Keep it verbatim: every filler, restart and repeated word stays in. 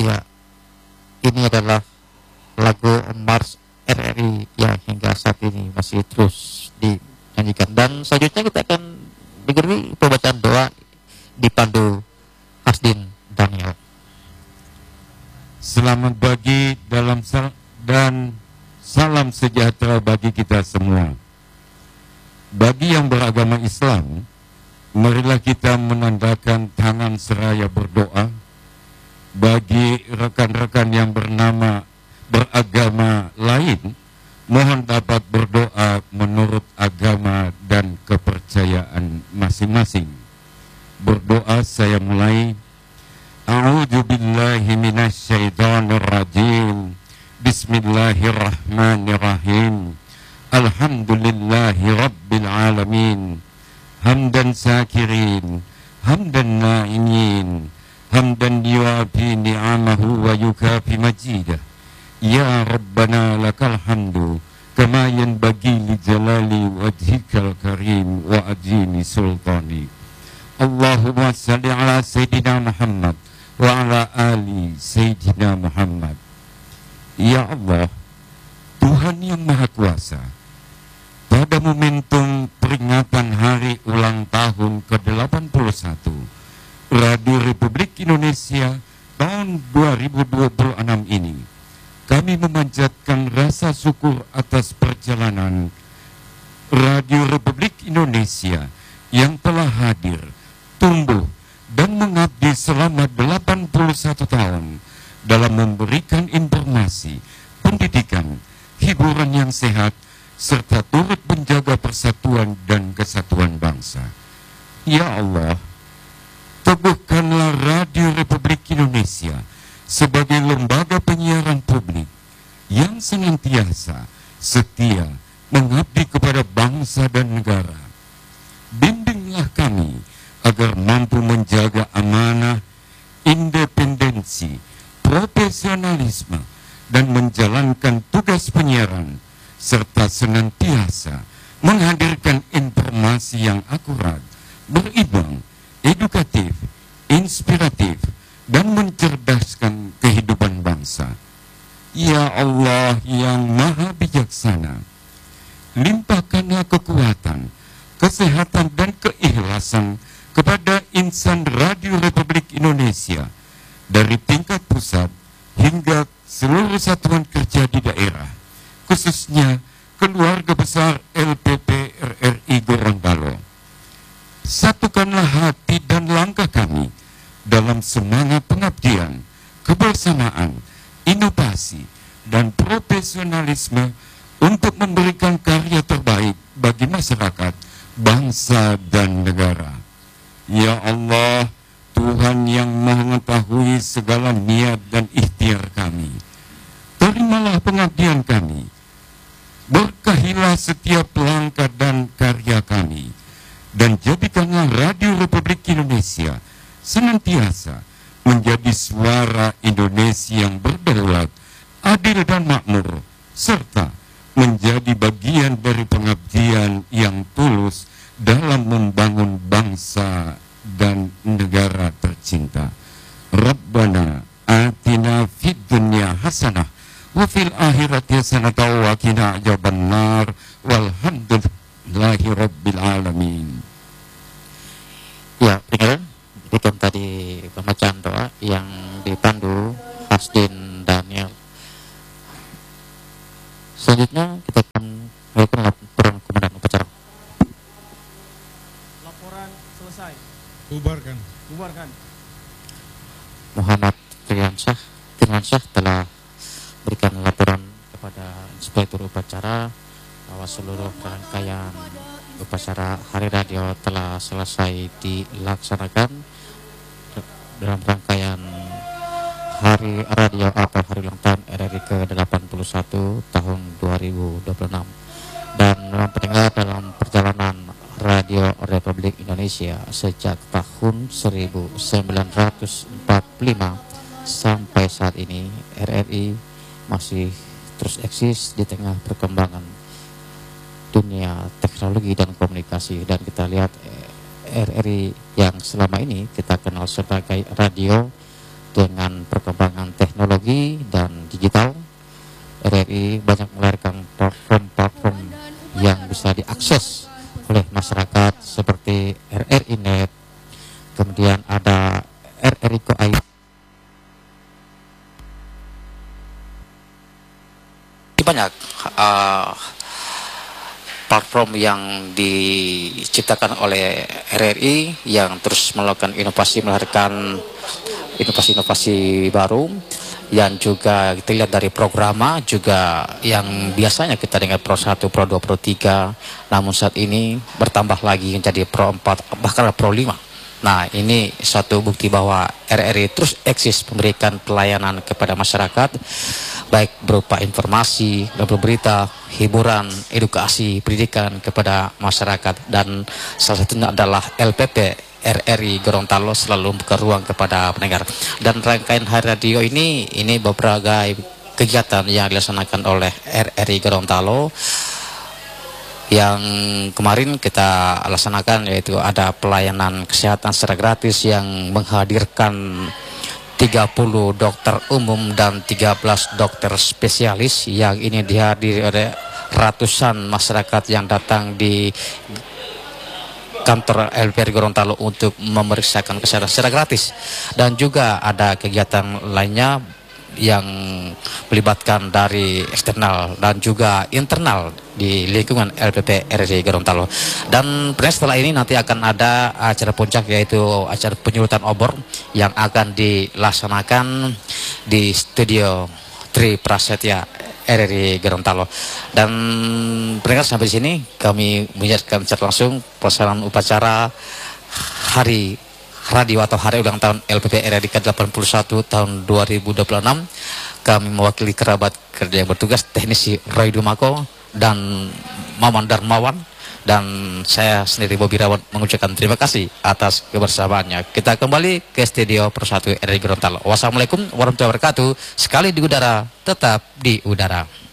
Ya, ini adalah lagu Mars R R I yang hingga saat ini masih terus dinyanyikan. Dan selanjutnya kita akan dengerin pembacaan doa dipandu Hasdin Daniel. Selamat pagi dalam sal dan salam sejahtera bagi kita semua. Bagi yang beragama Islam, marilah kita menandakan tangan seraya berdoa. Bagi rekan-rekan yang bernama beragama lain, mohon dapat berdoa menurut agama dan kepercayaan masing-masing. Berdoa saya mulai. A'udzu billahi minasyaitonir rajim. Bismillahirrahmanirrahim. Alhamdulillahi rabbil alamin. Hamdan sakirin, hamdan na'imin, hamdan yuafi ni'amahu wa yukafi majidah. Ya Rabbana lakal hamdu kama yanbaghi li jalali wajhikal karim wa ajimi sultani. Allahumma salli ala Sayyidina Muhammad wa ala ali Sayyidina Muhammad. Ya Allah, Tuhan yang Maha Kuasa, pada momentum peringatan hari ulang tahun ke delapan puluh satu Radio Republik Indonesia tahun dua ribu dua puluh enam ini, kami memanjatkan rasa syukur atas perjalanan Radio Republik Indonesia yang telah hadir, tumbuh, dan mengabdi selama delapan puluh satu tahun dalam memberikan informasi, pendidikan, hiburan yang sehat, serta turut menjaga persatuan dan kesatuan bangsa. Ya Allah, teguhkanlah Radio Republik Indonesia sebagai lembaga penyiaran publik yang senantiasa setia mengabdi kepada bangsa dan negara. Bimbinglah kami agar mampu menjaga amanah, independensi, profesionalisme, dan menjalankan tugas penyiaran, serta senantiasa menghadirkan informasi yang akurat, berimbang, edukatif, inspiratif, dan mencerdaskan kehidupan bangsa. Ya Allah yang Maha Bijaksana, limpahkanlah kekuatan, kesehatan, dan keikhlasan kepada insan Radio Republik Indonesia dari tingkat pusat hingga seluruh satuan kerja di daerah, khususnya keluarga besar L P P R R I Gorontalo. Satukanlah hati dan langkah kami dalam semangat pengabdian, kebersamaan, inovasi, dan profesionalisme untuk memberikan karya terbaik bagi masyarakat, bangsa, dan negara. Ya Allah, Tuhan yang mengetahui segala niat dan ikhtiar kami, terimalah pengabdian kami, berkahilah setiap langkah dan karya kami, dan jadikanlah Radio Republik Indonesia senantiasa menjadi suara Indonesia yang berdaulat, adil dan makmur, serta menjadi bagian dari pengabdian yang tulus dalam membangun bangsa dan negara tercinta. Rabbana atina fid dunya hasanah wa fil akhirati hasanah wa qina adzabannar walhamdulillahi rabbil alamin. Ya, dengar itu tadi pembacaan doa yang dipandu Hasdin Daniel. Selanjutnya kita akan melakukan laporan komandan upacara. Laporan selesai. Bubarkan. Bubarkan. Muhammad Triansyah Triansyah telah berikan laporan kepada Inspektur Upacara bahwa seluruh rangkaian upacara Hari Radio telah selesai dilaksanakan dalam rangkaian Hari Radio atau Hari Ulang Tahun R R I ke delapan puluh satu tahun dua ribu dua puluh enam. Dan memang pendengar, dalam perjalanan Radio Republik Indonesia sejak tahun seribu sembilan ratus empat puluh lima sampai saat ini, R R I masih terus eksis di tengah perkembangan dunia teknologi dan komunikasi. Dan kita lihat R R I yang selama ini kita kenal sebagai radio dengan perkembangan banyak uh, platform yang diciptakan oleh R R I yang terus melakukan inovasi, melahirkan inovasi-inovasi baru yang juga kita lihat dari programa juga yang biasanya kita dengar Pro satu, Pro dua, Pro tiga, namun saat ini bertambah lagi menjadi Pro empat, bahkan Pro lima. Nah, ini suatu bukti bahwa R R I terus eksis memberikan pelayanan kepada masyarakat, baik berupa informasi, berita, hiburan, edukasi, pendidikan kepada masyarakat, dan salah satunya adalah L P P R R I Gorontalo selalu membuka ruang kepada pendengar. Dan rangkaian Hari Radio ini, ini beberapa kegiatan yang dilaksanakan oleh R R I Gorontalo. Yang kemarin kita laksanakan yaitu ada pelayanan kesehatan secara gratis yang menghadirkan tiga puluh dokter umum dan tiga belas dokter spesialis, yang ini dihadiri oleh ratusan masyarakat yang datang di kantor L P R Gorontalo untuk memeriksakan kesehatan secara gratis. Dan juga ada kegiatan lainnya yang melibatkan dari eksternal dan juga internal di lingkungan L P P R R I Gorontalo. Dan setelah ini nanti akan ada acara puncak, yaitu acara penyulutan obor yang akan dilaksanakan di studio Tri Prasetya R R I Gorontalo. Dan pendengar, sampai di sini kami menyaksikan secara langsung pelaksanaan upacara Hari Radio atau Hari Ulang Tahun L P P R R I ke delapan puluh satu tahun dua ribu dua puluh enam. Kami mewakili kerabat kerja yang bertugas, teknisi Roy Dumako dan Maman Darmawan, dan saya sendiri Bobi Rawan mengucapkan terima kasih atas kebersamaannya. Kita kembali ke studio Pro satu R R I Gorontalo. Wassalamualaikum warahmatullahi wabarakatuh. Sekali di udara, tetap di udara.